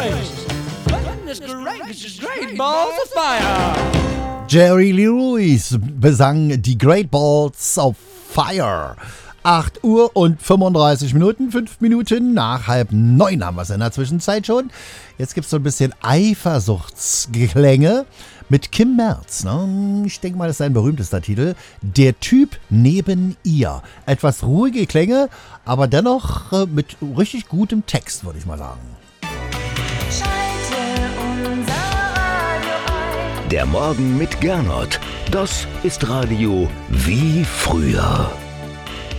gracious. Goodness gracious, great balls of fire. Jerry Lee Lewis besang die Great Balls of Fire. 8 Uhr und 35 Minuten, 5 Minuten nach 8:30 haben wir es in der Zwischenzeit schon. Jetzt gibt es so ein bisschen Eifersuchtsklänge mit Kim Merz. Ne? Ich denke mal, das ist sein berühmtester Titel. Der Typ neben ihr. Etwas ruhige Klänge, aber dennoch mit richtig gutem Text, würde ich mal sagen. Schalte unser Radio ein. Der Morgen mit Gernot. Das ist Radio wie früher.